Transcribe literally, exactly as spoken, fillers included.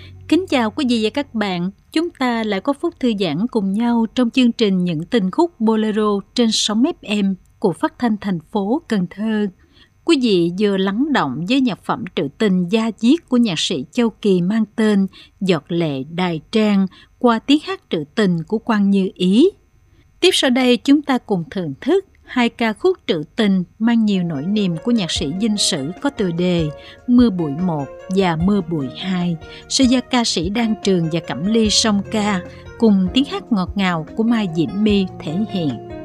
Kính chào quý vị và các bạn, chúng ta lại có phút thư giãn cùng nhau trong chương trình Những tình khúc Bolero trên sóng ép em của Phát thanh thành phố Cần Thơ. Quý vị vừa lắng động với nhạc phẩm trữ tình da diết của nhạc sĩ Châu Kỳ mang tên Giọt lệ Đài Trang qua tiếng hát trữ tình của Quang Như Ý. Tiếp sau đây chúng ta cùng thưởng thức hai ca khúc trữ tình mang nhiều nỗi niềm của nhạc sĩ Dinh Sử có tựa đề Mưa bụi một và Mưa bụi hai, sẽ do ca sĩ Đan Trường và Cẩm Ly song ca cùng tiếng hát ngọt ngào của Mai Diễm My thể hiện.